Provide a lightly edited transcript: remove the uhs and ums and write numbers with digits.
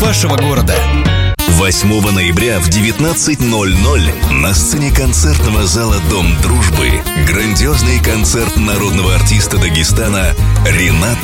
вашего города. 8 ноября в 19:00 на сцене концертного зала «Дом дружбы» грандиозный концерт народного артиста Дагестана Рената